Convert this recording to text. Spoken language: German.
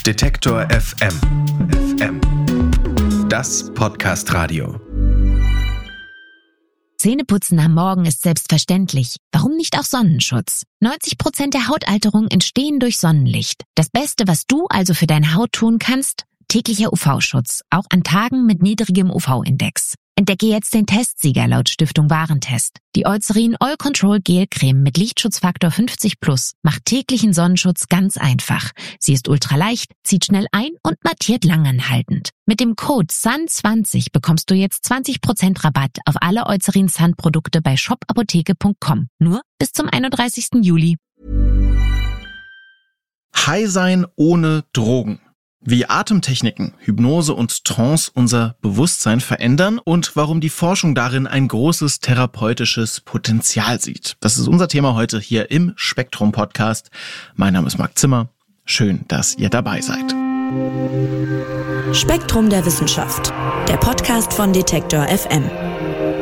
Detektor FM. Das Podcast-Radio. Zähneputzen am Morgen ist selbstverständlich. Warum nicht auch Sonnenschutz? 90% der Hautalterungen entstehen durch Sonnenlicht. Das Beste, was du also für deine Haut tun kannst? Täglicher UV-Schutz, auch an Tagen mit niedrigem UV-Index. Entdecke jetzt den Testsieger laut Stiftung Warentest. Die Eucerin Oil Control Gel Creme mit Lichtschutzfaktor 50+ macht täglichen Sonnenschutz ganz einfach. Sie ist ultraleicht, zieht schnell ein und mattiert langanhaltend. Mit dem Code SUN20 bekommst du jetzt 20% Rabatt auf alle Eucerin Sun Produkte bei shopapotheke.com. Nur bis zum 31. Juli. High sein ohne Drogen. Wie Atemtechniken, Hypnose und Trance unser Bewusstsein verändern und warum die Forschung darin ein großes therapeutisches Potenzial sieht. Das ist unser Thema heute hier im Spektrum-Podcast. Mein Name ist Marc Zimmer. Schön, dass ihr dabei seid. Spektrum der Wissenschaft, der Podcast von Detektor FM.